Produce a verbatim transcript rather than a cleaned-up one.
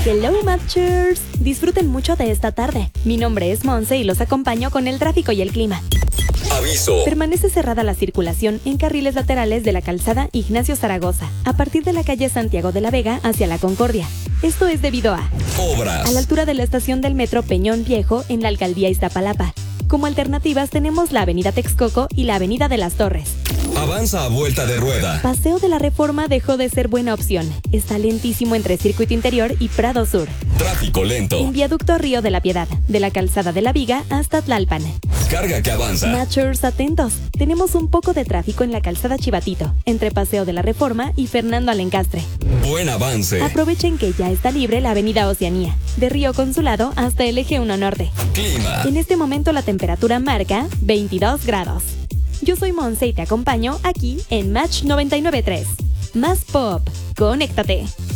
Hello Matchers, disfruten mucho de esta tarde. Mi nombre es Monse y los acompaño con el tráfico y el clima. Aviso. Permanece cerrada la circulación en carriles laterales de la calzada Ignacio Zaragoza, a partir de la calle Santiago de la Vega hacia la Concordia. Esto es debido a Obras. a la altura de la estación del metro Peñón Viejo en la alcaldía Iztapalapa. Como alternativas tenemos la avenida Texcoco y la avenida de las Torres. Avanza a vuelta de rueda. Paseo de la Reforma dejó de ser buena opción. Está lentísimo entre Circuito Interior y Prado Sur. Tráfico lento. En Viaducto Río de la Piedad, de la calzada de la Viga hasta Tlalpan. Carga que avanza. Matchers, atentos. Tenemos un poco de tráfico en la calzada Chivatito, entre Paseo de la Reforma y Fernando Alencastre. Buen avance. Aprovechen que ya está libre la avenida Oceanía, de Río Consulado hasta el eje uno Norte. Clima. En este momento la temperatura marca veintidós grados. Yo soy Monse y te acompaño aquí en Match noventa y nueve punto tres. Más pop, conéctate.